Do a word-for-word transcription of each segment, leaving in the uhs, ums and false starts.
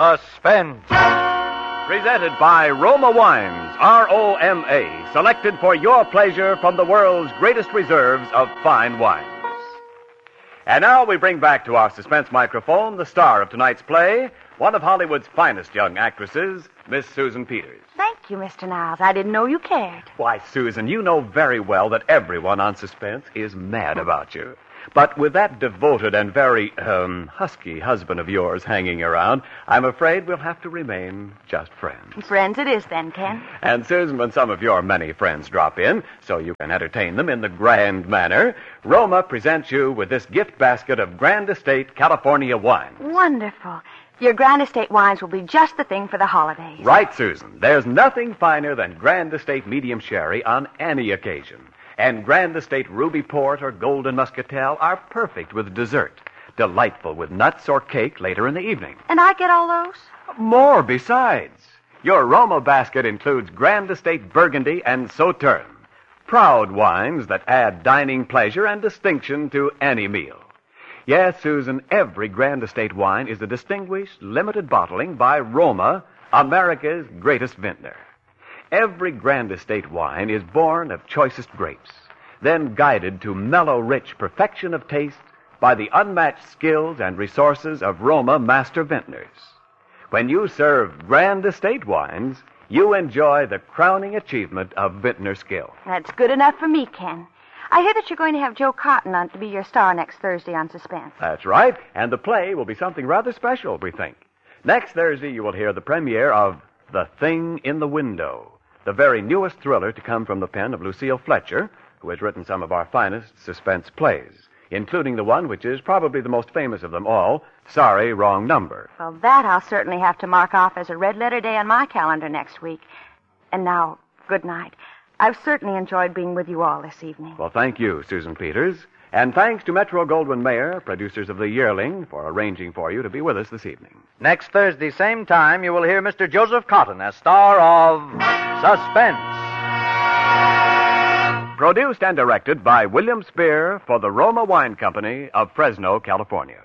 Suspense. Presented by Roma Wines, R O M A, selected for your pleasure from the world's greatest reserves of fine wines. And now we bring back to our suspense microphone the star of tonight's play, one of Hollywood's finest young actresses, Miss Susan Peters. Thank you, Mister Niles. I didn't know you cared. Why, Susan, you know very well that everyone on Suspense is mad about you. But with that devoted and very, um, husky husband of yours hanging around, I'm afraid we'll have to remain just friends. Friends it is then, Ken. And, Susan, when some of your many friends drop in, so you can entertain them in the grand manner, Roma presents you with this gift basket of Grand Estate California wine. Wonderful. Your Grand Estate wines will be just the thing for the holidays. Right, Susan. There's nothing finer than Grand Estate Medium Sherry on any occasion. And Grand Estate Ruby Port or Golden Muscatel are perfect with dessert. Delightful with nuts or cake later in the evening. And I get all those? More besides. Your Roma basket includes Grand Estate Burgundy and Sauterne. Proud wines that add dining pleasure and distinction to any meal. Yes, Susan, every Grand Estate wine is a distinguished, limited bottling by Roma, America's greatest vintner. Every Grand Estate wine is born of choicest grapes, then guided to mellow, rich perfection of taste by the unmatched skills and resources of Roma master vintners. When you serve Grand Estate wines, you enjoy the crowning achievement of vintner skill. That's good enough for me, Ken. I hear that you're going to have Joe Cotton on to be your star next Thursday on Suspense. That's right, and the play will be something rather special, we think. Next Thursday, you will hear the premiere of The Thing in the Window, the very newest thriller to come from the pen of Lucille Fletcher, who has written some of our finest suspense plays, including the one which is probably the most famous of them all, Sorry, Wrong Number. Well, that I'll certainly have to mark off as a red-letter day on my calendar next week. And now, good night. I've certainly enjoyed being with you all this evening. Well, thank you, Susan Peters. And thanks to Metro-Goldwyn-Mayer, producers of The Yearling, for arranging for you to be with us this evening. Next Thursday, same time, you will hear Mister Joseph Cotton as star of Suspense. Produced and directed by William Spear for the Roma Wine Company of Fresno, California.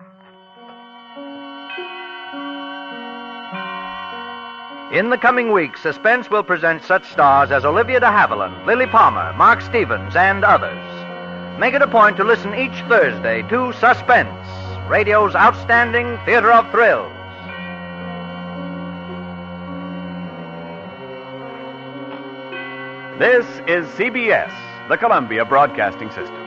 In the coming weeks, Suspense will present such stars as Olivia de Havilland, Lily Palmer, Mark Stevens, and others. Make it a point to listen each Thursday to Suspense, radio's outstanding theater of thrills. This is C B S, the Columbia Broadcasting System.